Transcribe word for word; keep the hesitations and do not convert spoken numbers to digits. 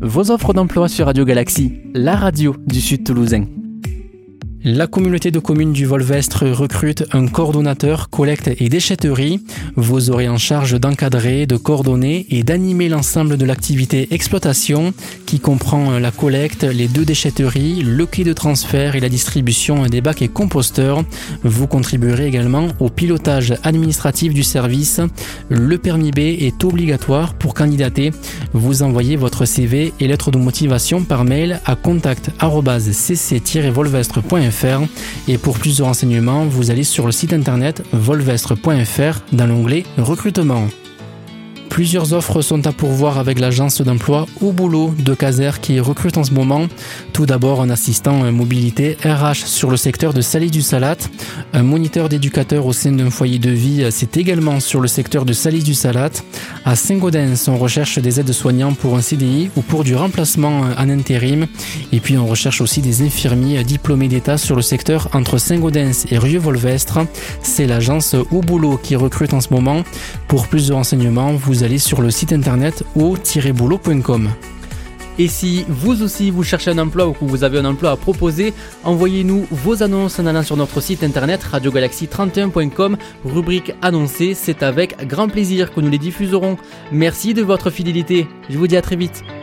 Vos offres d'emploi sur Radio Galaxie, la radio du Sud Toulousain. La communauté de communes du Volvestre recrute un coordonnateur collecte et déchetterie. Vous aurez en charge d'encadrer, de coordonner et d'animer l'ensemble de l'activité exploitation qui comprend la collecte, les deux déchetteries, le quai de transfert et la distribution des bacs et composteurs. Vous contribuerez également au pilotage administratif du service. Le permis B est obligatoire pour candidater. Vous envoyez votre C V et lettre de motivation par mail à contact arobase c c tiret volvestre point f r. Et pour plus de renseignements, vous allez sur le site internet volvestre point f r dans l'onglet recrutement. Plusieurs offres sont à pourvoir avec l'agence d'emploi Au Boulot de Caser qui recrute en ce moment. Tout d'abord un assistant mobilité R H sur le secteur de Salis-du-Salat. Un moniteur d'éducateur au sein d'un foyer de vie, c'est également sur le secteur de Salis-du-Salat. À Saint-Gaudens, on recherche des aides-soignants pour un C D I ou pour du remplacement en intérim. Et puis on recherche aussi des infirmiers diplômés d'État sur le secteur entre Saint-Gaudens et Rieux-Volvestre. C'est l'agence Au Boulot qui recrute en ce moment. Pour plus de renseignements, vous allez sur le site internet au tiret boulot point com. Et si vous aussi vous cherchez un emploi ou que vous avez un emploi à proposer, envoyez-nous vos annonces en allant sur notre site internet radio galaxie trente et un point com, rubrique annoncée. C'est avec grand plaisir que nous les diffuserons. Merci de votre fidélité. Je vous dis à très vite.